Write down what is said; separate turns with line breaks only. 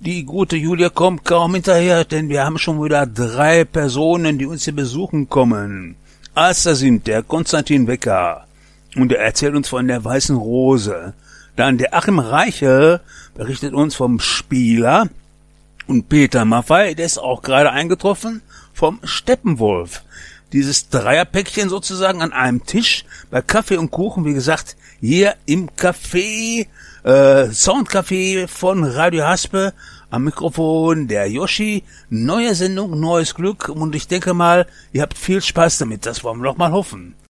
Die gute Julia kommt kaum hinterher, denn wir haben schon wieder 3 Personen, die uns hier besuchen kommen. Erster sind der Konstantin Wecker und er erzählt uns von der Weißen Rose. Dann der Achim Reiche berichtet uns vom Spieler und Peter Maffei, der ist auch gerade eingetroffen, vom Steppenwolf. Dieses Dreierpäckchen sozusagen an einem Tisch bei Kaffee und Kuchen, wie gesagt, hier im Café, Soundcafé von Radio Haspe, am Mikrofon der Yoshi, neue Sendung, neues Glück und ich denke mal, ihr habt viel Spaß damit, das wollen wir doch mal hoffen.